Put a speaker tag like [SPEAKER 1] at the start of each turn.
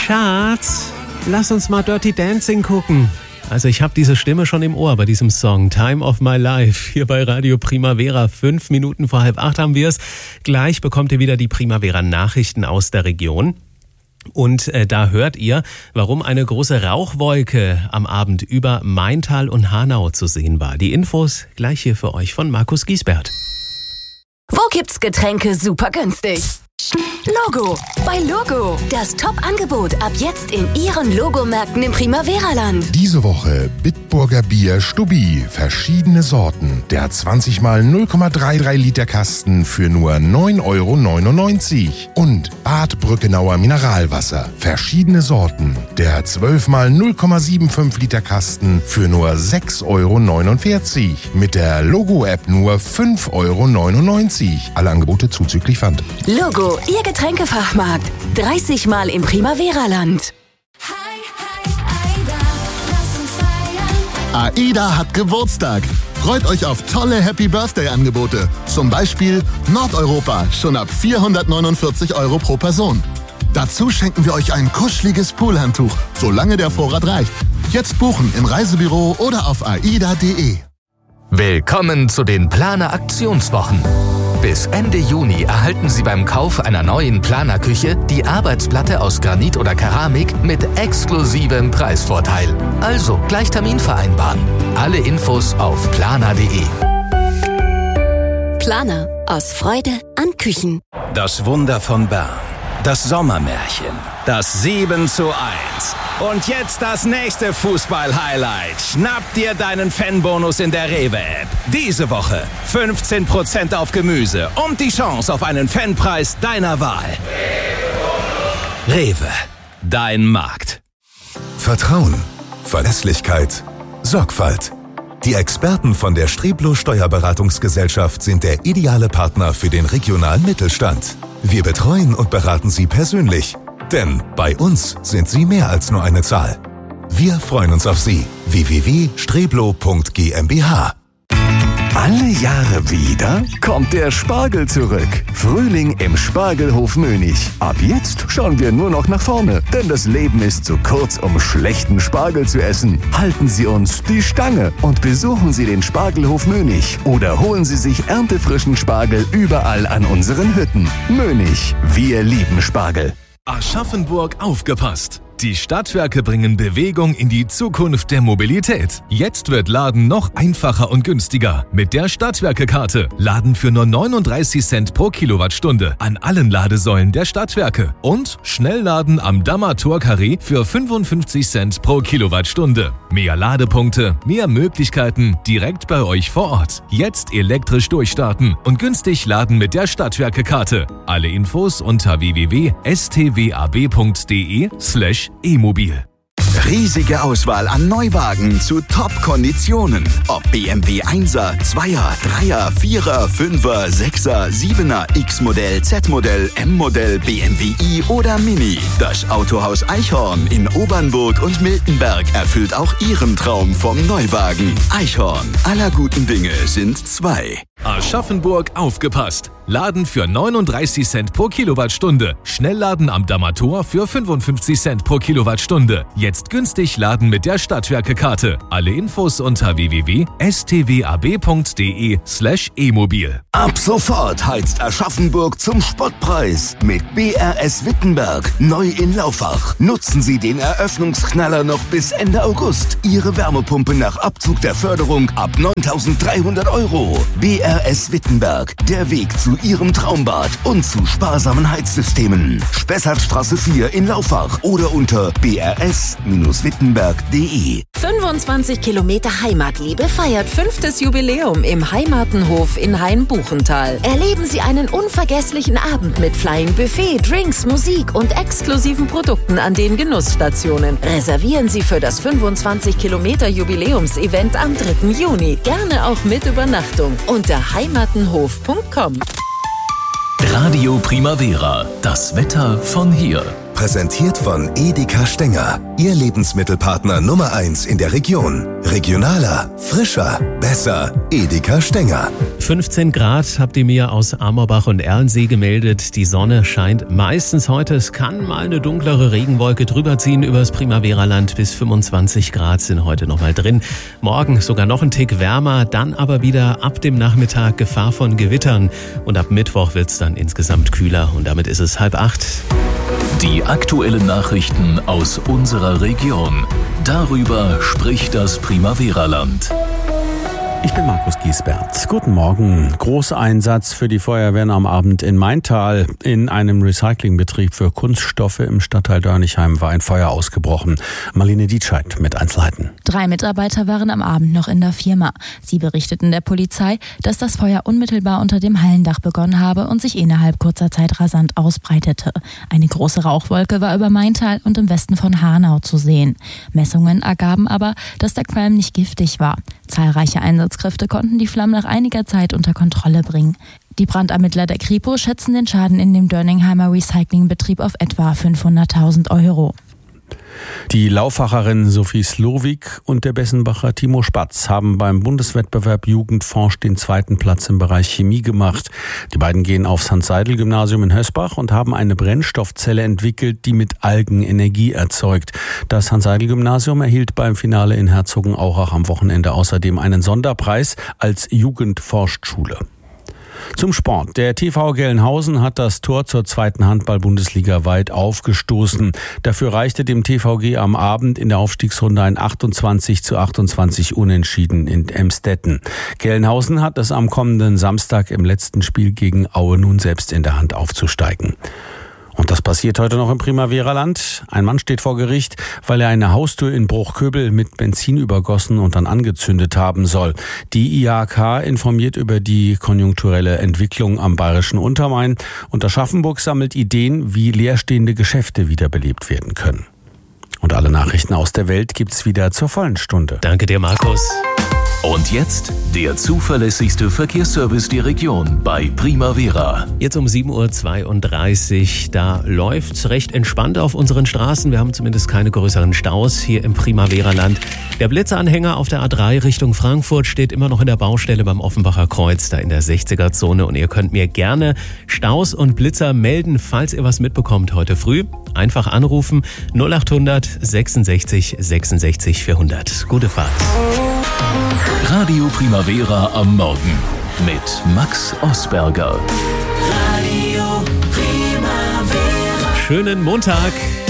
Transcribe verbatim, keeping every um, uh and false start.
[SPEAKER 1] Schatz, lass uns mal Dirty Dancing gucken. Also ich habe diese Stimme schon im Ohr bei diesem Song Time of My Life hier bei Radio Primavera. Fünf Minuten vor halb acht haben wir es. Gleich bekommt ihr wieder die Primavera-Nachrichten aus der Region. Und äh, da hört ihr, warum eine große Rauchwolke am Abend über Maintal und Hanau zu sehen war. Die Infos gleich hier für euch von Markus Giesbert.
[SPEAKER 2] Wo gibt's Getränke super günstig? Logo. Bei Logo. Das Top-Angebot ab jetzt in Ihren Logomärkten im Primavera-Land.
[SPEAKER 3] Diese Woche Bitburger Bier Stubbi. Verschiedene Sorten. Der zwanzig mal null Komma dreiunddreißig Liter Kasten für nur neun Euro neunundneunzig. Und Bad Brückenauer Mineralwasser. Verschiedene Sorten. Der zwölf mal null Komma fünfundsiebzig Liter Kasten für nur sechs Euro neunundvierzig. Mit der Logo-App nur fünf Euro neunundneunzig. Alle Angebote zuzüglich Pfand.
[SPEAKER 2] Logo, Ihr Getränkefachmarkt. dreißig Mal im Primavera-Land.
[SPEAKER 4] AIDA hat Geburtstag. Freut euch auf tolle Happy-Birthday-Angebote. Zum Beispiel Nordeuropa, schon ab vierhundertneunundvierzig Euro pro Person. Dazu schenken wir euch ein kuscheliges Poolhandtuch, solange der Vorrat reicht. Jetzt buchen im Reisebüro oder auf aida punkt de.
[SPEAKER 5] Willkommen zu den Planer-Aktionswochen. Bis Ende Juni erhalten Sie beim Kauf einer neuen Planerküche die Arbeitsplatte aus Granit oder Keramik mit exklusivem Preisvorteil. Also gleich Termin vereinbaren. Alle Infos auf planer punkt de.
[SPEAKER 2] Planer. Aus Freude an Küchen.
[SPEAKER 6] Das Wunder von Bern. Das Sommermärchen. Das sieben zu eins. Und jetzt das nächste Fußball-Highlight. Schnapp dir deinen Fanbonus in der Rewe-App. Diese Woche fünfzehn Prozent auf Gemüse und die Chance auf einen Fanpreis deiner Wahl. Rewe, dein Markt.
[SPEAKER 7] Vertrauen, Verlässlichkeit, Sorgfalt. Die Experten von der Streblo Steuerberatungsgesellschaft sind der ideale Partner für den regionalen Mittelstand. Wir betreuen und beraten Sie persönlich. Denn bei uns sind Sie mehr als nur eine Zahl. Wir freuen uns auf Sie. w w w punkt streblo punkt g m b h.
[SPEAKER 8] Alle Jahre wieder kommt der Spargel zurück. Frühling im Spargelhof Mönig. Ab jetzt schauen wir nur noch nach vorne, denn das Leben ist zu kurz, um schlechten Spargel zu essen. Halten Sie uns die Stange und besuchen Sie den Spargelhof Mönig oder holen Sie sich erntefrischen Spargel überall an unseren Hütten. Mönig, wir lieben Spargel.
[SPEAKER 9] Aschaffenburg aufgepasst! Die Stadtwerke bringen Bewegung in die Zukunft der Mobilität. Jetzt wird Laden noch einfacher und günstiger. Mit der Stadtwerke-Karte. Laden für nur neununddreißig Cent pro Kilowattstunde an allen Ladesäulen der Stadtwerke. Und Schnellladen am Dammer Tor-Carré für fünfundfünfzig Cent pro Kilowattstunde. Mehr Ladepunkte, mehr Möglichkeiten direkt bei euch vor Ort. Jetzt elektrisch durchstarten und günstig laden mit der Stadtwerke-Karte. Alle Infos unter w w w punkt s t w a b punkt d e slash e-mobil.
[SPEAKER 10] Riesige Auswahl an Neuwagen zu Top-Konditionen. Ob B M W Einser, Zweier, Dreier, Vierer, Fünfer, Sechser, Siebener, X-Modell, Z-Modell, M-Modell, B M W i oder Mini. Das Autohaus Eichhorn in Obernburg und Miltenberg erfüllt auch Ihren Traum vom Neuwagen. Eichhorn, aller guten Dinge sind zwei.
[SPEAKER 9] Aschaffenburg aufgepasst! Laden für neununddreißig Cent pro Kilowattstunde. Schnellladen am Dammer Tor für fünfundfünfzig Cent pro Kilowattstunde. Jetzt günstig laden mit der Stadtwerke-Karte. Alle Infos unter w w w punkt s t w a b punkt d e slash e-mobil.
[SPEAKER 10] Ab sofort heizt Aschaffenburg zum Spottpreis mit B R S Wittenberg. Neu in Laufach. Nutzen Sie den Eröffnungsknaller noch bis Ende August. Ihre Wärmepumpe nach Abzug der Förderung ab neuntausenddreihundert Euro. B R S Wittenberg. Der Weg zu Ihrem Traumbad und zu sparsamen Heizsystemen. Spessartstraße vier in Laufach oder unter b r s Bindestrich wittenberg punkt d e.
[SPEAKER 2] fünfundzwanzig Kilometer Heimatliebe feiert fünftes Jubiläum im Heimatenhof in Hain-Buchental. Erleben Sie einen unvergesslichen Abend mit Flying Buffet, Drinks, Musik und exklusiven Produkten an den Genussstationen. Reservieren Sie für das fünfundzwanzig Kilometer Jubiläumsevent am dritten Juni. Gerne auch mit Übernachtung unter heimatenhof punkt com.
[SPEAKER 11] Radio Primavera, das Wetter von hier.
[SPEAKER 7] Präsentiert von Edeka Stenger. Ihr Lebensmittelpartner Nummer eins in der Region. Regionaler, frischer, besser. Edeka Stenger.
[SPEAKER 1] fünfzehn Grad habt ihr mir aus Amorbach und Erlensee gemeldet. Die Sonne scheint meistens heute. Es kann mal eine dunklere Regenwolke drüber ziehen übers Primavera-Land. Bis fünfundzwanzig Grad sind heute noch mal drin. Morgen sogar noch ein Tick wärmer. Dann aber wieder ab dem Nachmittag Gefahr von Gewittern. Und ab Mittwoch wird's dann insgesamt kühler. Und damit ist es halb acht.
[SPEAKER 9] Die aktuellen Nachrichten aus unserer Region. Darüber spricht das Primavera-Land.
[SPEAKER 11] Ich bin Markus Giesbert. Guten Morgen. Großeinsatz für die Feuerwehren am Abend in Maintal. In einem Recyclingbetrieb für Kunststoffe im Stadtteil Dörnigheim war ein Feuer ausgebrochen. Marlene Dietscheid mit Einzelheiten.
[SPEAKER 12] Drei Mitarbeiter waren am Abend noch in der Firma. Sie berichteten der Polizei, dass das Feuer unmittelbar unter dem Hallendach begonnen habe und sich innerhalb kurzer Zeit rasant ausbreitete. Eine große Rauchwolke war über Maintal und im Westen von Hanau zu sehen. Messungen ergaben aber, dass der Qualm nicht giftig war. Zahlreiche Einsatzkräfte konnten die Flammen nach einiger Zeit unter Kontrolle bringen. Die Brandermittler der Kripo schätzen den Schaden in dem Dörningheimer Recyclingbetrieb auf etwa fünfhunderttausend Euro.
[SPEAKER 11] Die Lauffacherin Sophie Slowik und der Bessenbacher Timo Spatz haben beim Bundeswettbewerb Jugend forscht den zweiten Platz im Bereich Chemie gemacht. Die beiden gehen aufs Hans-Seidel-Gymnasium in Hösbach und haben eine Brennstoffzelle entwickelt, die mit Algen Energie erzeugt. Das Hans-Seidel-Gymnasium erhielt beim Finale in Herzogenaurach am Wochenende außerdem einen Sonderpreis als Jugendforschschule. Zum Sport. Der T V Gelnhausen hat das Tor zur zweiten Handball-Bundesliga weit aufgestoßen. Dafür reichte dem T V G am Abend in der Aufstiegsrunde ein achtundzwanzig zu achtundzwanzig Unentschieden in Emstetten. Gelnhausen hat es am kommenden Samstag im letzten Spiel gegen Aue nun selbst in der Hand aufzusteigen. Und das passiert heute noch im Primavera-Land. Ein Mann steht vor Gericht, weil er eine Haustür in Bruchköbel mit Benzin übergossen und dann angezündet haben soll. Die I H K informiert über die konjunkturelle Entwicklung am bayerischen Untermain und Aschaffenburg sammelt Ideen, wie leerstehende Geschäfte wiederbelebt werden können. Und alle Nachrichten aus der Welt gibt's wieder zur vollen Stunde.
[SPEAKER 1] Danke dir, Markus.
[SPEAKER 9] Und jetzt der zuverlässigste Verkehrsservice der Region bei Primavera.
[SPEAKER 1] Jetzt um sieben Uhr zweiunddreißig, da läuft's recht entspannt auf unseren Straßen. Wir haben zumindest keine größeren Staus hier im Primavera-Land. Der Blitzanhänger auf der A drei Richtung Frankfurt steht immer noch in der Baustelle beim Offenbacher Kreuz, da in der sechziger-Zone. Und ihr könnt mir gerne Staus und Blitzer melden, falls ihr was mitbekommt heute früh. Einfach anrufen null achthundert sechsundsechzig sechsundsechzig vierhundert. Gute Fahrt.
[SPEAKER 9] Radio Primavera am Morgen mit Max Osberger.
[SPEAKER 1] Radio Primavera. Schönen Montag.